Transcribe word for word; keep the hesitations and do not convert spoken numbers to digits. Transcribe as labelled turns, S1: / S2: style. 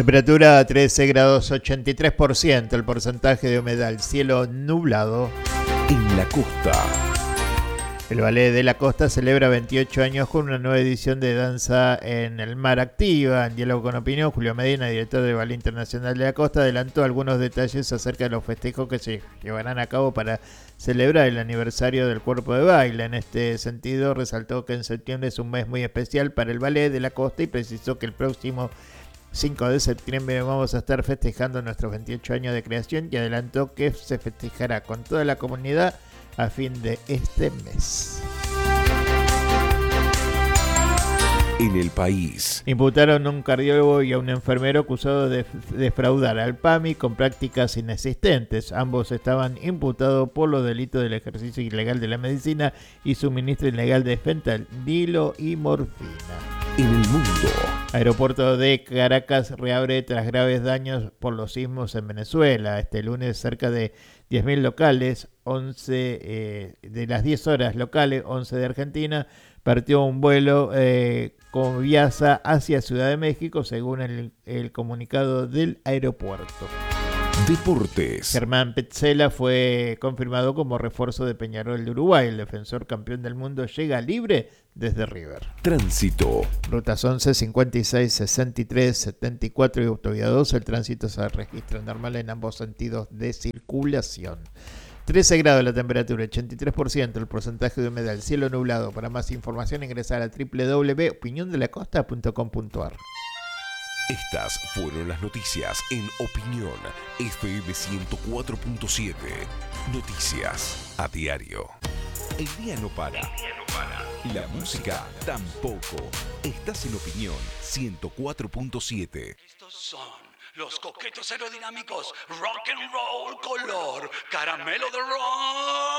S1: Temperatura trece grados ochenta y tres por ciento, el porcentaje de humedad, cielo nublado.
S2: En la costa.
S1: El Ballet de la Costa celebra veintiocho años con una nueva edición de Danza en el Mar Activa. En diálogo con Opinión, Julio Medina, director del Ballet Internacional de la Costa, adelantó algunos detalles acerca de los festejos que se llevarán a cabo para celebrar el aniversario del cuerpo de baile. En este sentido, resaltó que en septiembre es un mes muy especial para el Ballet de la Costa y precisó que el próximo cinco de septiembre vamos a estar festejando nuestros veintiocho años de creación y adelantó que se festejará con toda la comunidad a fin de este mes.
S2: En el país.
S1: Imputaron a un cardiólogo y a un enfermero acusados de defraudar al PAMI con prácticas inexistentes. Ambos estaban imputados por los delitos del ejercicio ilegal de la medicina y suministro ilegal de fentanilo y morfina.
S2: En el mundo.
S1: Aeropuerto de Caracas reabre tras graves daños por los sismos en Venezuela. Este lunes cerca de diez mil locales, once eh, de las diez horas locales, once de Argentina, partió un vuelo eh, con Viasa hacia Ciudad de México, según el, el comunicado del aeropuerto.
S2: Deportes.
S1: Germán Petzela fue confirmado como refuerzo de Peñarol de Uruguay. El defensor campeón del mundo llega libre desde River.
S2: Tránsito.
S1: Rutas once, cincuenta y seis, sesenta y tres, setenta y cuatro y autovía dos. El tránsito se registra normal en ambos sentidos de circulación. trece grados la temperatura, ochenta y tres por ciento el porcentaje de humedad, el cielo nublado. Para más información ingresar a doble u doble u doble punto opinión de la costa punto com punto a r.
S2: Estas fueron las noticias en Opinión F M ciento cuatro punto siete. Noticias a diario. El día no para. El día no para. La música tampoco. Estás en Opinión ciento cuatro punto siete.
S3: Estos son los coquetos aerodinámicos Rock and Roll color caramelo de rock.